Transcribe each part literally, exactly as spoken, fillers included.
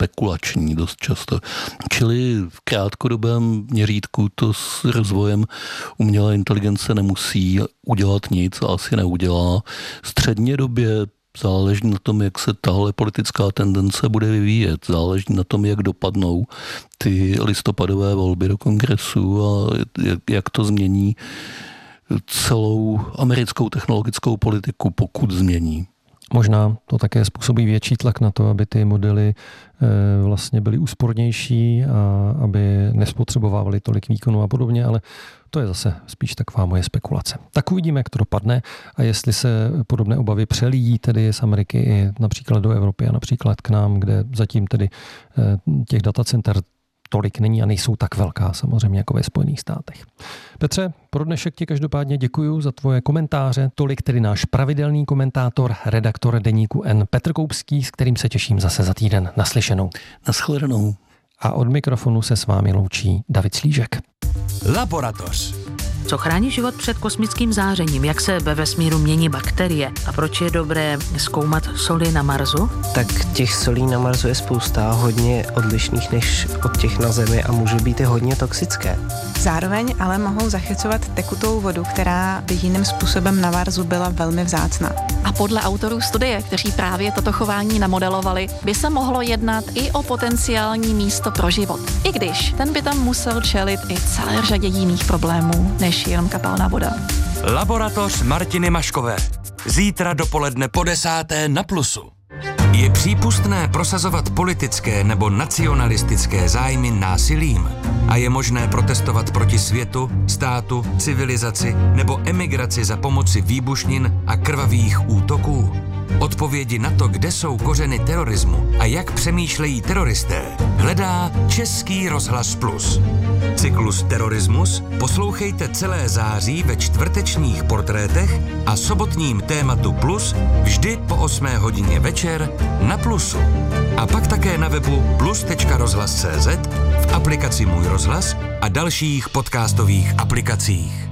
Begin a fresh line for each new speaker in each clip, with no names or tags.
spekulační dost často. Čili v krátkodobém měřítku to s rozvojem umělé inteligence nemusí udělat nic a asi neudělá. V středně době záleží na tom, jak se tahle politická tendence bude vyvíjet. Záleží na tom, jak dopadnou ty listopadové volby do kongresu a jak to změní celou americkou technologickou politiku, pokud změní.
Možná to také způsobí větší tlak na to, aby ty modely vlastně byly úspornější a aby nespotřebovávaly tolik výkonu a podobně, ale to je zase spíš taková moje spekulace. Tak uvidíme, jak to dopadne a jestli se podobné obavy přelíjí tedy z Ameriky i například do Evropy a například k nám, kde zatím tedy těch datacenter tolik není a nejsou tak velká samozřejmě jako ve Spojených státech. Petře, pro dnešek ti každopádně děkuju za tvoje komentáře. Tolik tedy náš pravidelný komentátor, redaktor deníku N Petr Koupský, s kterým se těším zase za týden. Naslyšenou.
Nashledanou.
A od mikrofonu se s vámi loučí David Slížek.
Laboratoř.
Co chrání život před kosmickým zářením? Jak se ve vesmíru mění bakterie? A proč je dobré zkoumat soli na Marsu?
Tak těch solí na Marsu je spousta, hodně odlišných než od těch na Zemi a můžou být i hodně toxické.
Zároveň ale mohou zachycovat tekutou vodu, která by jiným způsobem na Marsu byla velmi vzácná.
A podle autorů studie, kteří právě toto chování namodelovali, by se mohlo jednat i o potenciální místo pro život. I když ten by tam musel čelit i celé řadě jiných problémů, než jenom kapalná voda.
Laboratoř Martiny Maškové. Zítra dopoledne po desáté na Plusu. Je přípustné prosazovat politické nebo nacionalistické zájmy násilím a je možné protestovat proti světu, státu, civilizaci nebo emigraci za pomoci výbušnin a krvavých útoků? Odpovědi na to, kde jsou kořeny terorismu a jak přemýšlejí teroristé, hledá Český rozhlas Plus. Cyklus Terorismus poslouchejte celé září ve čtvrtečních portrétech a sobotním tématu Plus vždy po osmé hodině večer na Plusu. A pak také na webu plus tečka rozhlas tečka cé zet, v aplikaci Můj rozhlas a dalších podcastových aplikacích.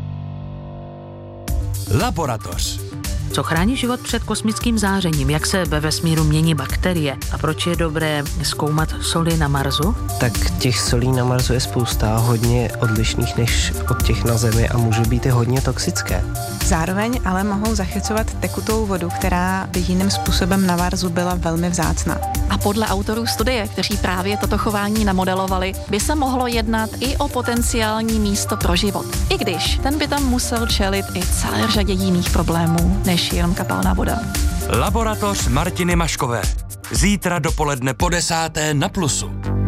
Laboratoř.
Co chrání život před kosmickým zářením? Jak se ve vesmíru mění bakterie? A proč je dobré zkoumat soli na Marsu?
Tak těch solí na Marsu je spousta, hodně odlišných než od těch na Zemi a můžou být i hodně toxické.
Zároveň ale mohou zachycovat tekutou vodu, která by jiným způsobem na Marsu byla velmi vzácná.
A podle autorů studie, kteří právě toto chování namodelovali, by se mohlo jednat i o potenciální místo pro život. I když ten by tam musel čelit i celé řadě jiných problémů, než jenom kapalná voda.
Laboratoř Martiny Maškové. Zítra dopoledne po desáté na Plusu.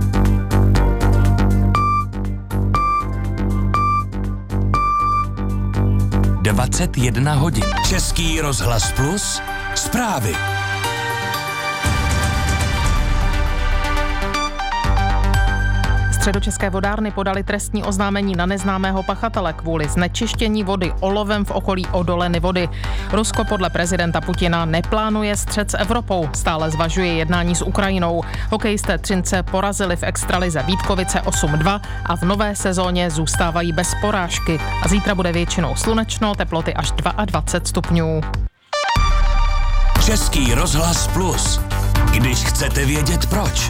dvacet jedna hodin. Český rozhlas Plus. Zprávy.
Středočeské vodárny podali trestní oznámení na neznámého pachatele kvůli znečištění vody olovem v okolí Odoleny vody. Rusko podle prezidenta Putina neplánuje střet s Evropou, stále zvažuje jednání s Ukrajinou. Hokejisté Třince porazili v extralize Vítkovice osm dva a v nové sezóně zůstávají bez porážky. A zítra bude většinou slunečno, teploty až dvacet dva stupňů.
Český rozhlas Plus. Když chcete vědět proč.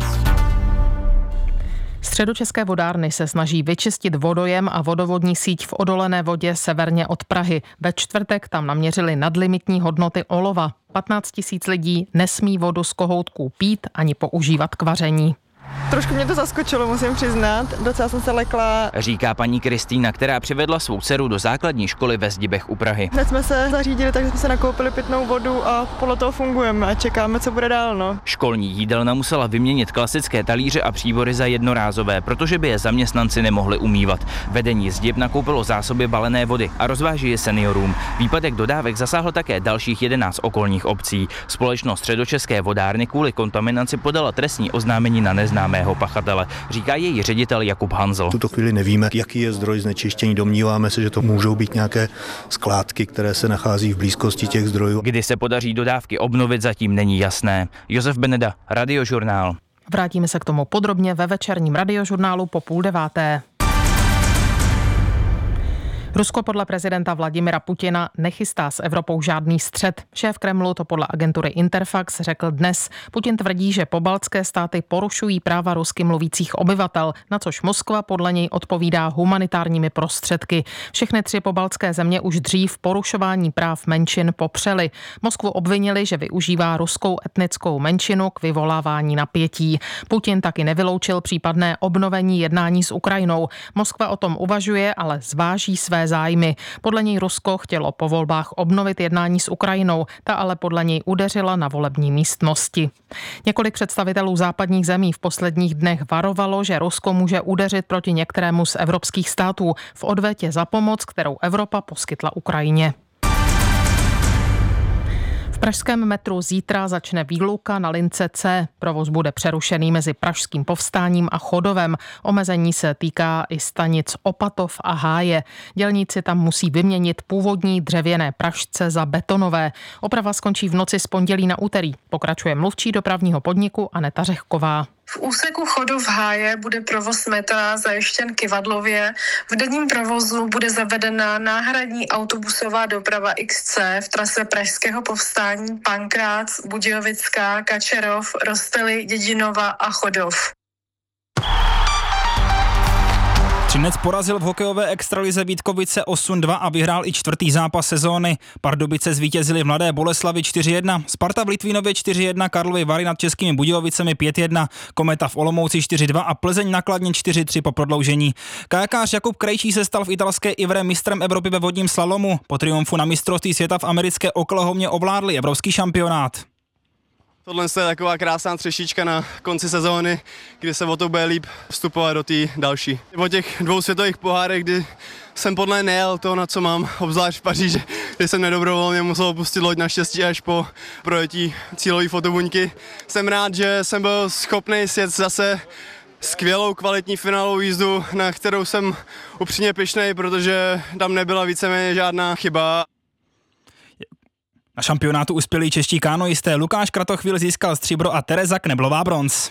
Středočeské vodárny se snaží vyčistit vodojem a vodovodní síť v Odolené vodě severně od Prahy. Ve čtvrtek tam naměřili nadlimitní hodnoty olova. patnáct tisíc lidí nesmí vodu z kohoutků pít ani používat k vaření.
Trošku mě to zaskočilo, musím přiznat. Docela jsem se lekla.
Říká paní Kristýna, která přivedla svou dceru do základní školy ve Zdibech u Prahy.
Hned jsme se zařídili, takže jsme se nakoupili pitnou vodu a podle toho fungujeme a čekáme, co bude dál. No.
Školní jídelna musela vyměnit klasické talíře a příbory za jednorázové, protože by je zaměstnanci nemohli umývat. Vedení Zdib nakoupilo zásoby balené vody a rozváží je seniorům. Výpadek dodávek zasáhl také dalších jedenáct okolních obcí. Společnost Středočeské vodárny kvůli kontaminaci podala trestní oznámení na neznámého pachatele, říká její ředitel Jakub Hanzl.
V tuto chvíli nevíme, jaký je zdroj znečištění. Domníváme se, že to můžou být nějaké skládky, které se nachází v blízkosti těch zdrojů.
Kdy se podaří dodávky obnovit, zatím není jasné. Josef Beneda, Radiožurnál.
Vrátíme se k tomu podrobně ve večerním Radiožurnálu po půl deváté. Rusko podle prezidenta Vladimira Putina nechystá s Evropou žádný střet. Šéf Kremlu to podle agentury Interfax řekl dnes. Putin tvrdí, že pobaltské státy porušují práva rusky mluvících obyvatel, na což Moskva podle něj odpovídá humanitárními prostředky. Všechny tři pobaltské země už dřív porušování práv menšin popřely. Moskvu obvinili, že využívá ruskou etnickou menšinu k vyvolávání napětí. Putin taky nevyloučil případné obnovení jednání s Ukrajinou. Moskva o tom uvažuje, ale zváží své zájmy. Podle něj Rusko chtělo po volbách obnovit jednání s Ukrajinou, ta ale podle něj udeřila na volební místnosti. Několik představitelů západních zemí v posledních dnech varovalo, že Rusko může udeřit proti některému z evropských států v odvetě za pomoc, kterou Evropa poskytla Ukrajině. V pražském metru zítra začne výluka na lince C. Provoz bude přerušený mezi Pražským povstáním a Chodovem. Omezení se týká i stanic Opatov a Háje. Dělníci tam musí vyměnit původní dřevěné pražce za betonové. Oprava skončí v noci z pondělí na úterý. Pokračuje mluvčí dopravního podniku Aneta Řehková.
V úseku Chodov Háje bude provoz metra zajištěn kyvadlově. V denním provozu bude zavedena náhradní autobusová doprava iks cé v trase Pražského povstání, Pankrác, Budějovická, Kačerov, Rostely, Dědinova a Chodov.
Třinec porazil v hokejové extralize Vítkovice osm dva a vyhrál i čtvrtý zápas sezóny. Pardubice zvítězili v Mladé Boleslavi čtyři jedna, Sparta v Litvínově čtyři jedna, Karlovy Vary nad Českými Budějovicemi pět jedna, Kometa v Olomouci čtyři dva a Plzeň na Kladně čtyři tři po prodloužení. Kajakář Jakub Krejčí se stal v italské Ivre mistrem Evropy ve vodním slalomu. Po triumfu na mistrovství světa v americké Oklahomě ovládli evropský šampionát.
Tohle je taková krásná třešička na konci sezóny, kdy se o to bude líp vstupovat do té další. Po těch dvou světových pohárech, kdy jsem podle nejel to, na co mám, obzvlášť v Paříži, kdy jsem nedobrovolně musel opustit loď naštěstí až po projetí cílové fotobuňky. Jsem rád, že jsem byl schopný sjet zase skvělou kvalitní finálovou jízdu, na kterou jsem upřímně pyšnej, protože tam nebyla víceméně žádná chyba.
Na šampionátu uspěli čeští kanoisté. Lukáš Kratochvíl získal stříbro a Tereza Kneblová bronz.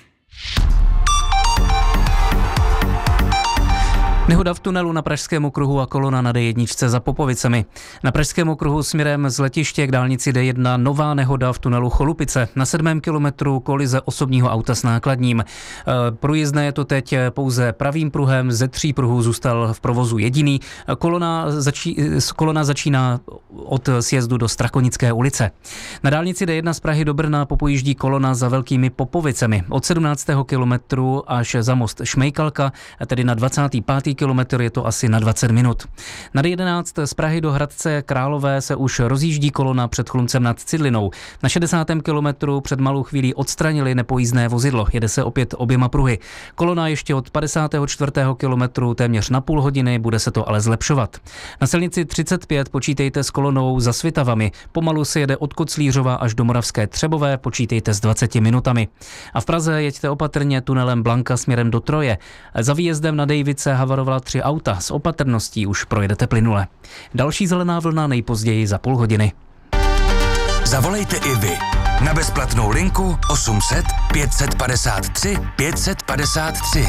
Nehoda v tunelu na Pražském okruhu a kolona na dé jedna za Popovicemi. Na Pražském okruhu směrem z letiště k dálnici dé jedna nová nehoda v tunelu Cholupice. Na sedmém kilometru kolize osobního auta s nákladním. Průjezdné je to teď pouze pravým pruhem, ze tří pruhů zůstal v provozu jediný. Kolona, začí, kolona začíná od sjezdu do Strakonické ulice. Na dálnici dé jedna z Prahy do Brna popojíždí kolona za Velkými Popovicemi. Od sedmnáctého kilometru až za most Šmejkalka, tedy na dvacátý pátý kilometr je to asi na dvacet minut. Na dé jedenáct z Prahy do Hradce Králové se už rozjíždí kolona před Chlumcem nad Cidlinou. Na šedesátém kilometru před malou chvílí odstranili nepojízdné vozidlo. Jede se opět oběma pruhy. Kolona ještě od padesátého čtvrtého kilometru téměř na půl hodiny, bude se to ale zlepšovat. Na silnici třicet pět počítejte s kolonou za Svitavami. Pomalu se jede od Koclířova až do Moravské Třebové, počítejte s dvaceti minutami. A v Praze jeďte opatrně tunelem Blanka směrem do Troje. Za výjezdem na Dejvice havarovala tři auta, s opatrností už projedete plynule. Další zelená vlna nejpozději za půl hodiny.
Zavolejte i vy na bezplatnou linku osm set pět padesát tři pět padesát tři.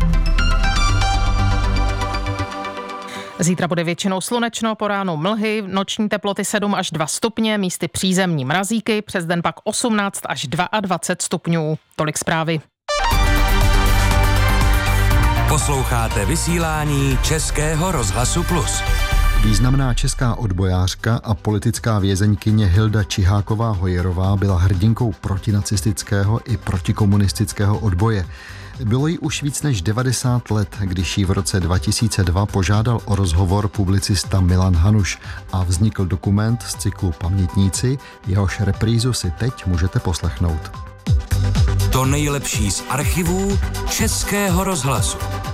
Zítra bude většinou slunečno, po ránu mlhy, noční teploty sedm až dva stupně, místy přízemní mrazíky, přes den pak osmnáct až dvacet dva stupňů. Tolik zprávy.
Posloucháte vysílání Českého rozhlasu Plus.
Významná česká odbojářka a politická vězeňkyně Hilda Čiháková-Hojerová byla hrdinkou protinacistického i protikomunistického odboje. Bylo jí už víc než devadesát let, když jí v roce dva tisíce dva požádal o rozhovor publicista Milan Hanuš a vznikl dokument z cyklu Pamětníci, jehož reprízu si teď můžete poslechnout.
To nejlepší z archivů Českého rozhlasu.